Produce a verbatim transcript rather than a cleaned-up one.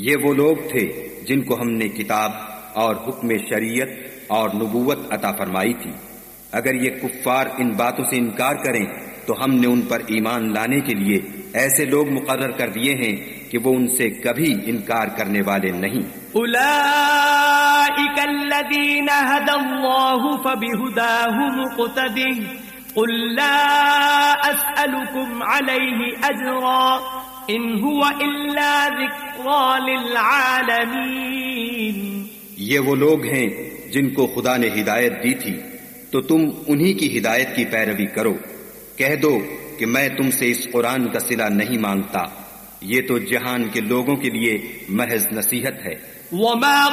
ये वो लोग थे जिनको हमने किताब और हुक्म शरीयत और नबूवत अता फरमाई थी। अगर ये कुफ्फार इन बातों से इनकार करें तो हमने उन पर ईमान लाने के लिए ऐसे लोग मुकर्रर कर दिए हैं कि वो उनसे कभी इनकार करने वाले नहीं। उलाइका अल्लज़ीना हदल्लाहु फबिहुदाहु मुक़्तदिह क़ुल ला अस्अलुकुम अलैहि अजरा इन हुवा इल्ला ज़िक्रा लिल आलमीन। ये वो लोग हैं जिनको खुदा ने हिदायत दी थी, तो तुम उन्हीं की हिदायत की पैरवी करो। कह दो कि मैं तुमसे इस कुरान का सिला नहीं मांगता, ये तो जहान के लोगों के लिए महज नसीहत है।